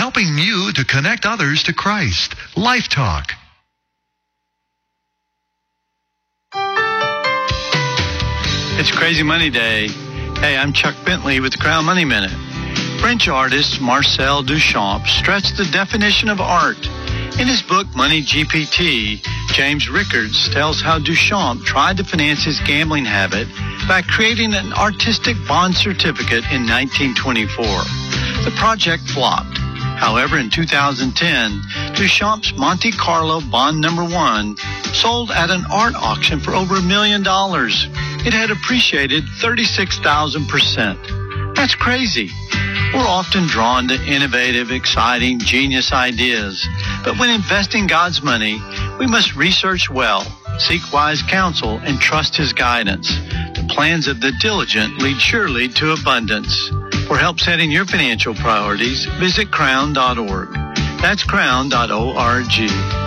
helping you to connect others to Christ. Life Talk. It's Crazy Money Day. Hey, I'm Chuck Bentley with the Crown Money Minute. French artist Marcel Duchamp stretched the definition of art. In his book, Money GPT, James Rickards tells how Duchamp tried to finance his gambling habit by creating an artistic bond certificate in 1924. The project flopped. However, in 2010, Duchamp's Monte Carlo Bond No. 1 sold at an art auction for over $1 million. It had appreciated 36,000%. That's crazy. We're often drawn to innovative, exciting, genius ideas. But when investing God's money, we must research well, seek wise counsel, and trust His guidance. The plans of the diligent lead surely to abundance. For help setting your financial priorities, visit crown.org. That's crown.org.